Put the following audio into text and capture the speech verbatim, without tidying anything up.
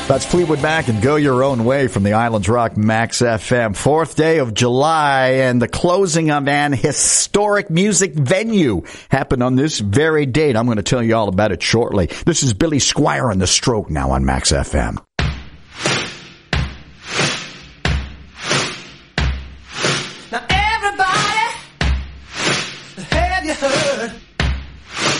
That's Fleetwood Mac and Go Your Own Way from the Islands Rock Max F M. Fourth day of July and the closing of an historic music venue happened on this very date. I'm going to tell you all about it shortly. This is Billy Squire and the Stroke now on Max F M.